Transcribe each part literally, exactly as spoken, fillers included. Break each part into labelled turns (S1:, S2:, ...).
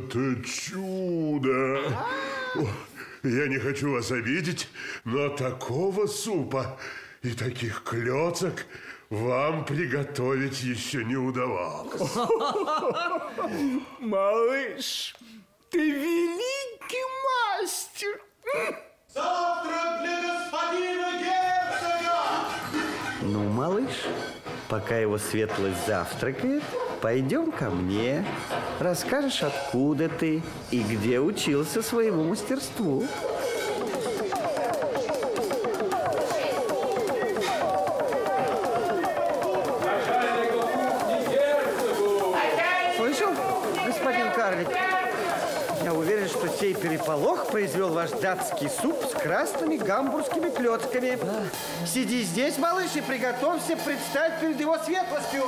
S1: Это чудо! Я не хочу вас обидеть, но такого супа и таких клёцок вам приготовить еще не удавалось.
S2: Малыш, ты великий мастер.
S3: Завтрак для господина герцога!
S4: Ну, малыш, пока его светлость завтракает, пойдем ко мне. Расскажешь, откуда ты и где учился своему мастерству. Слышал, господин карлик? Я уверен, что сей переполох произвел ваш датский суп с красными гамбургскими клетками. Да. Сиди здесь, малыш, и приготовься предстать перед его светлостью.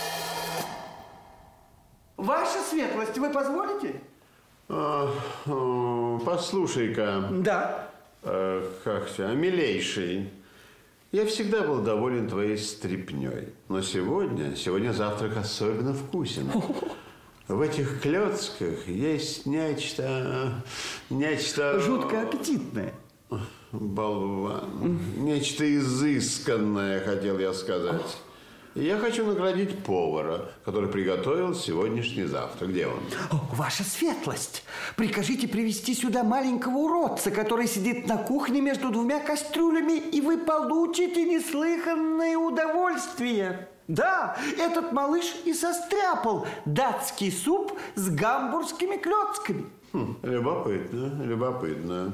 S4: Ваша светлость, вы позволите?
S5: А, а, послушай-ка.
S4: Да.
S5: А, как тебя, милейший. Я всегда был доволен твоей стряпнёй. Но сегодня, сегодня завтрак особенно вкусен. В этих клёцках есть нечто... Нечто...
S4: Жутко аппетитное.
S5: Болван. Нечто изысканное, хотел я сказать. И я хочу наградить повара, который приготовил сегодняшний завтрак. Где он?
S4: О, ваша светлость! Прикажите привести сюда маленького уродца, который сидит на кухне между двумя кастрюлями, и вы получите неслыханное удовольствие. Да, этот малыш и состряпал датский суп с гамбургскими клёцками.
S5: Хм, любопытно, любопытно.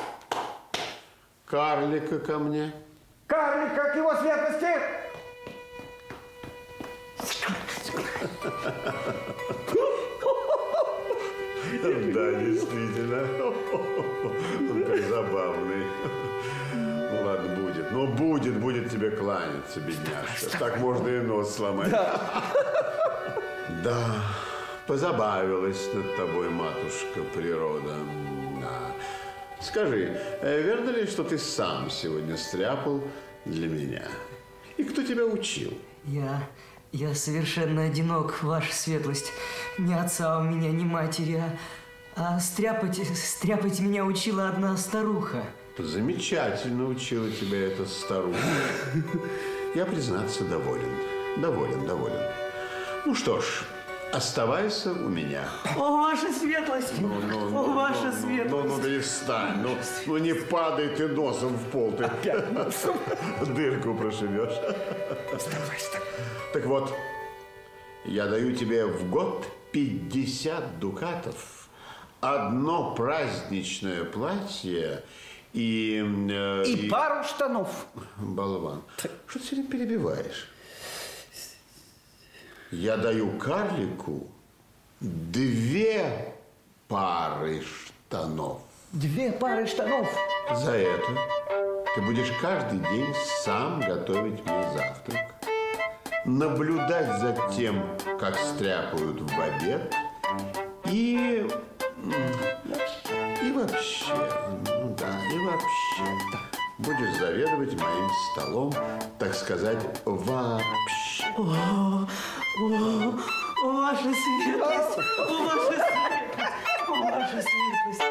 S5: Карлика ко мне.
S4: Карлик, как его светлости!
S5: Да, действительно. Он как забавный. Ну ладно, будет. Ну будет, будет тебе кланяться, бедняжка. Так можно и нос сломать. Да. Да, позабавилась над тобой, матушка природа. Да. Скажи, верно ли, что ты сам сегодня стряпал для меня? И кто тебя учил?
S6: Я... Я совершенно одинок, ваша светлость. Ни отца у меня, ни матери, а, а стряпать, стряпать меня учила одна старуха.
S5: Замечательно учила тебя эта старуха. Я, признаться, доволен. Доволен, доволен. Ну что ж, оставайся у меня.
S6: О, ваша светлость!
S5: Ну, ну, ну,
S6: О, ваша
S5: ну,
S6: светлость!
S5: Ну, ну, перестань. Ну, ну, не падай ты носом в пол. Ты опять носом дырку прошибешь.
S4: Оставайся.
S5: Так вот, я даю тебе в год пятьдесят дукатов, одно праздничное платье и... Э,
S4: и, и пару штанов.
S5: Болван, что ты сегодня перебиваешь? Я даю карлику две пары штанов.
S4: Две пары штанов?
S5: За это ты будешь каждый день сам готовить мне завтрак, наблюдать за тем, как стряпают в обед, и... и вообще, ну да, и вообще, будешь заведовать моим столом, так сказать, вообще.
S6: О, о, о, ваша светлость! О, ваша светлость! О, ваша светлость!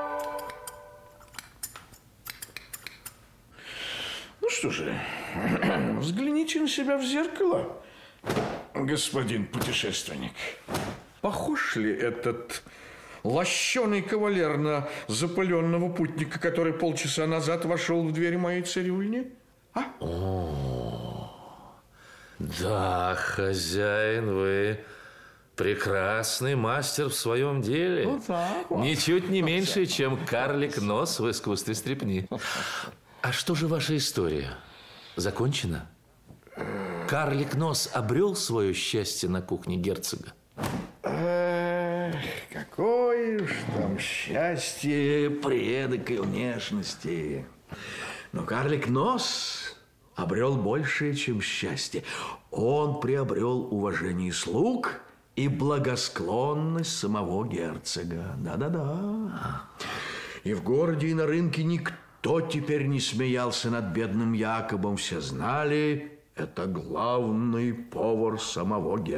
S2: Ну что же, взгляните на себя в зеркало, господин путешественник. Похож ли этот лощеный кавалер на запыленного путника, который полчаса назад вошел в дверь моей цирюльни? А?
S7: О, да, хозяин, вы прекрасный мастер в своем деле.
S2: Ну, так вот.
S7: Ничуть не меньше, чем карлик-нос в искусстве стряпни. А что же ваша история? Закончена? Карлик-нос обрел свое счастье на кухне герцога?
S2: Эх, какое уж там счастье при эдакой внешности. Но карлик-нос обрел большее, чем счастье. Он приобрел уважение слуг и благосклонность самого герцога. Да-да-да. И в городе, и на рынке никто теперь не смеялся над бедным Якобом. Все знали, это главный повар самого герцога.